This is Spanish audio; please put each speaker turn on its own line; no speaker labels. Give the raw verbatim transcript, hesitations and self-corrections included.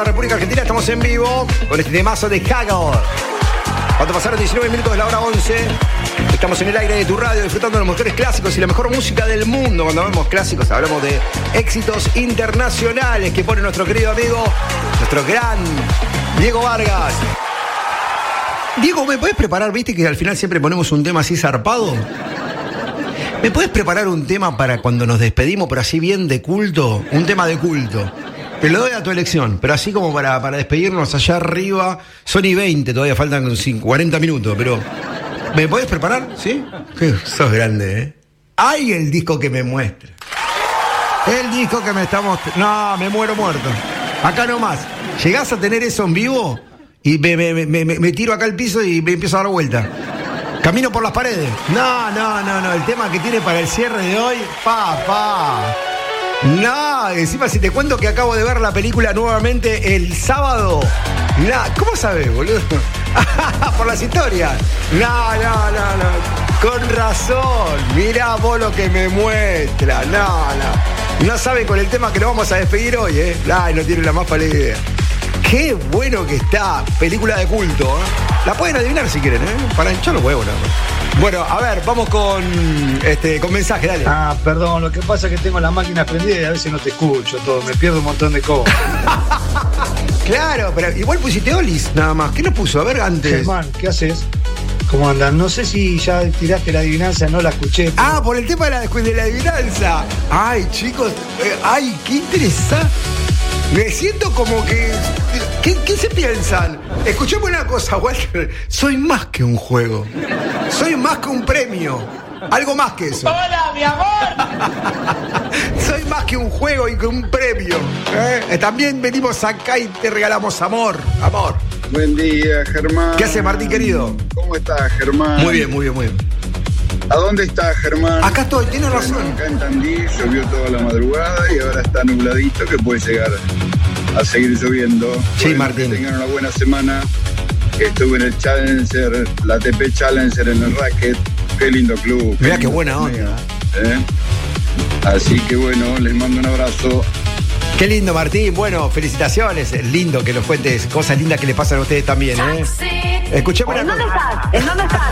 República Argentina, estamos en vivo con este temazo de Hagel. Cuando pasaron diecinueve minutos de la hora once, estamos en el aire de tu radio disfrutando de los mejores clásicos y la mejor música del mundo. Cuando hablamos clásicos, hablamos de éxitos internacionales que pone nuestro querido amigo, nuestro gran Diego Vargas. Diego, ¿me podés preparar? ¿Viste que al final siempre ponemos un tema así zarpado? ¿Me podés preparar un tema para cuando nos despedimos, pero así bien de culto? Un tema de culto. Te lo doy a tu elección, pero así como para, para despedirnos allá arriba. Son y veinte, todavía faltan cuarenta minutos, pero... ¿Me podés preparar? ¿Sí? Sos grande, ¿eh? ¡Ay, el disco que me muestra! El disco que me está mostrando... No, me muero muerto. Acá nomás. ¿Llegás a tener eso en vivo? Y me, me, me, me, me tiro acá al piso y me empiezo a dar vuelta. Camino por las paredes. No, no, no, no. El tema que tiene para el cierre de hoy... Pa, pa... No, encima si te cuento que acabo de ver la película nuevamente el sábado. No, ¿cómo sabes, boludo? Por las historias. No, no, no, no. Con razón. Mirá vos lo que me muestra. No, no. No saben con el tema que nos vamos a despedir hoy, ¿eh? Ay, no tienen la más pálida idea. Qué bueno que está. Película de culto, ¿eh? La pueden adivinar si quieren, ¿eh? Para hinchar los huevos, ¿no? Bueno, a ver, vamos con este con mensaje, dale.
Ah, perdón, lo que pasa es que tengo la máquina prendida y a veces no te escucho todo, me pierdo un montón de cosas.
Claro, pero igual pusiste Olis, nada más. ¿Qué nos puso? A ver, antes.
Germán, ¿qué haces? ¿Cómo andan? No sé si ya tiraste la adivinanza, no la escuché. Pero...
Ah, por el tema de la, de la adivinanza. Ay, chicos, eh, ay, qué interesante. Me siento como que... ¿Qué, ¿Qué se piensan? Escuchame una cosa, Walter. Soy más que un juego. Soy más que un premio. Algo más que eso.
¡Hola, mi amor!
Soy más que un juego y que un premio. ¿eh? También venimos acá y te regalamos amor. Amor.
Buen día, Germán.
¿Qué hace, Martín, querido?
¿Cómo estás, Germán?
Muy bien, muy bien, muy bien.
¿A dónde estás, Germán?
Acá estoy, tienes razón.
Bueno, acá en Tandil llovió toda la madrugada y ahora está nubladito que puede llegar a seguir lloviendo.
Sí,
bueno,
Martín.
Que tengan una buena semana. Estuve en el Challenger, la A T P Challenger en el Racket. Qué lindo club.
Mirá qué buena onda.
¿Eh? Así que bueno, les mando un abrazo.
Qué lindo, Martín. Bueno, felicitaciones. Es lindo que nos cuentes cosas lindas que les pasan a ustedes también, ¿eh? Escuchemos una
¿En dónde
cosa.
estás? ¿En dónde estás?